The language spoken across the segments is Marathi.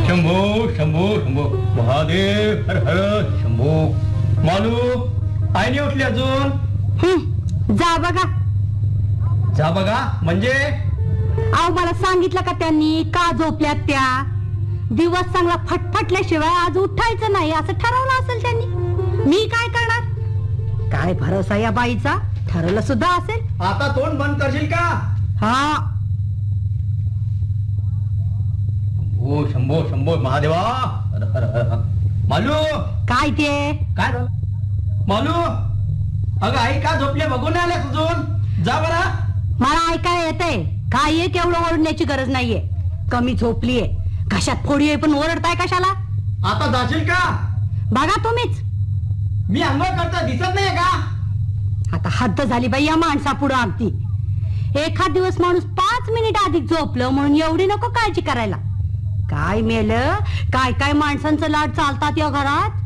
शंभो शंभो शंभो महादेव हर हर शंभो. मालू आई नाही उठली अजून? जा बघा. जा बघा म्हणजे? अहो मला सांगितलं का त्यांनी का झोपल्यात त्या? दिवस चांगला फटफटल्याशिवाय आज उठायचं नाही असं ठरवलं असेल त्यांनी. मी काय करणार? काय भरोसा या बाईचा? ठरवलं सुद्धा असेल. आता तोंड बंद करशील का? हा. शंभो शंभो शंभो महादेवा हर हर हर. मालू काय ते? काय झालं मालू? अगं आई का झोपले बघून आले अजून? जा बरा. मला ऐकायला येतंय. काय आहे तेवढं ओरडण्याची गरज नाहीये. कमी झोपलीये. कशात फोडी आहे पण ओरडताय कशाला? आता जाशील का? बघा तुम्हीच. मी अंघोळ करता दिसत नाही का? आता हद्द झाली बाई या माणसापुढं आमची. एखाद दिवस माणूस 5 मिनिट आधी झोपलं म्हणून एवढी नको काळजी करायला. काय मेलं? काय काय माणसांचं लाड चालतात या घरात.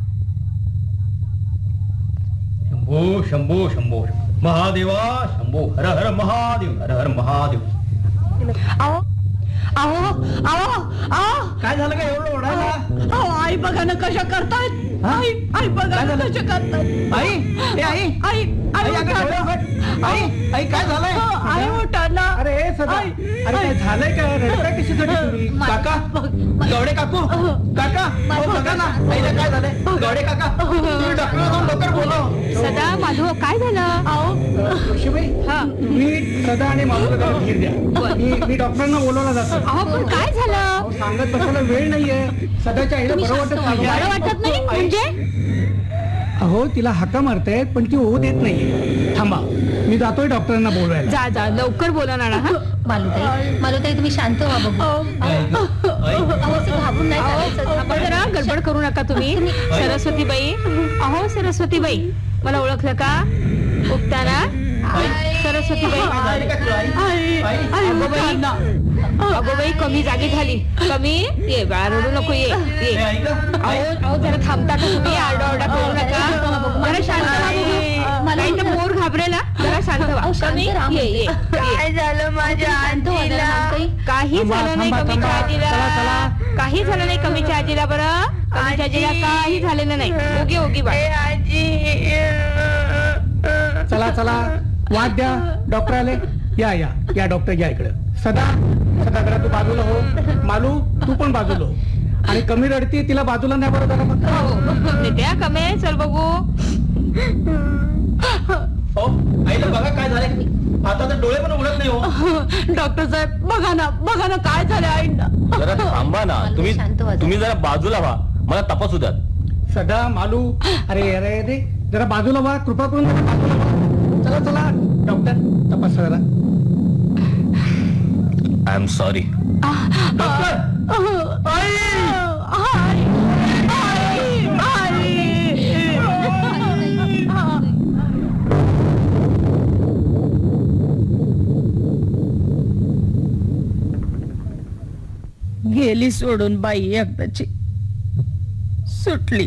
शंभो शंभो शंभो महादेवा शंभो हर हर महादेव हर हर महादेव. अहो अहो अहो अहो काय झालं का एवढं ओढायला? अहो आई बघा ना कशा करतायत. आई आई बघा ना कशा करतायत. आई ए आई आई आई आई आई काय झालंय? आई उठा ना. अरे सदा अरे काय झालंय काय? रडताय कशी तुम्ही? काका गवडे काकू काका बघा ना आईला काय झालंय? गवडे काका तुम्ही डॉक्टरला जाऊन लवकर बोलव. सदा माधव काय झालं? अहो ऋषीबाई तुम्ही सदा आणि माधवला जरा धीर द्या. मी डॉक्टरांना बोलवला जातो. अहो पण काय झालं? सांगत बसायला वेळ नाहीये. सदाच्या आईला बरं वाटत नाही. बरं वाटत नाही म्हणजे? अहो तिला हाका मारतायत पण ती होऊ देत नाहीये. थांबा मी जातोय डॉक्टरांना बोलवायला. जा जा लवकर बोला ना. मालूताई तुम्ही शांत व्हा बघू. घाबरून नाही चालायचं. जरा गडबड करू नका तुम्ही. सरस्वतीबाई अहो सरस्वतीबाई मला ओळखलं का? उठताना सरस्वतीबाई. अगोबाई कमी जागी झाली. कमी ये बाळा रडू नको. ये अहो जरा थांबता का तुम्ही? आरडाओरडा करू नका. जरा शांत व्हा. काही तर पोर घाबरेला. जरा शांत व्हा. कमी ये ये. काय झालं माझ्या आजीला? काही झालं नाही कमीच्या आजीला. काही झालं नाही कमीच्या आजीला. बरं कमीच्या आजीला काही झालेलं नाही. ओगी ओगी बाळ. चला चला वाद द्या. डॉक्टर आले. या या या डॉक्टर या इकडे. सदा सदा जरा तू बाजूला हो. मालू तू पण बाजूला हो. आणि कमी रडती तिला बाजूला नाही बरं जरा. त्या कमी चल बघू. हो आईला बघा काय झालंय. आता तर डोळे पण उघडत नाही हो. डॉक्टर साहेब बघा ना काय झालं आईंना. जरा थांबा ना तुम्ही जरा बाजूला व्हा. मला तपासू द्या. सदा मालू अरे अरे अरे जरा बाजूला व्हा. कृपा करून जरा बाजूला व्हा. चला चला डॉक्टर तपास करा. I am sorry. डॉक्टर गेली सोडून बाई एकदाची. सुटली.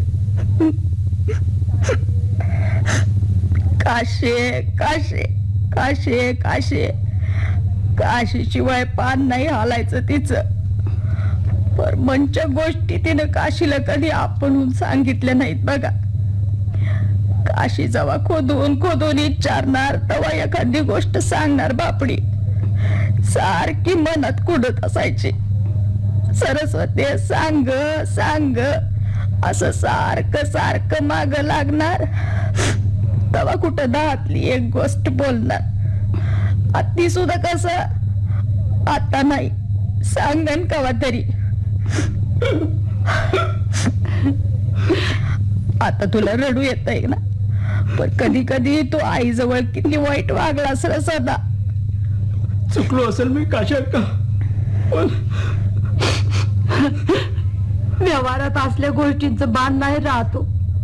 काशे काशे काशे काशे काशीशिवाय पान नाही हालायचं तिचं. परमनच्या गोष्टी तिनं काशीला कधी आपणहून सांगितल्या नाहीत बघा. काशी जेव्हा खोदून खोदून विचारणार तेव्हा एखादी गोष्ट सांगणार बापडी. सारखी मनात कुडत असायची. सरस्वती सांग सांग असं सारखं सारखं माग लागणार. तेव्हा कुठं दातली एक गोष्ट बोलणार. ती सुद्धा कसं आता नाही सांगन कवा तरी. आता तुला रडू येतंय ना. पण कधी कधी तू आईजवळ किती वाईट वागला असेल. सदा चुकलो असेल मी काशा का. व्यवहारात असल्या गोष्टींचं बाण नाही राहतो.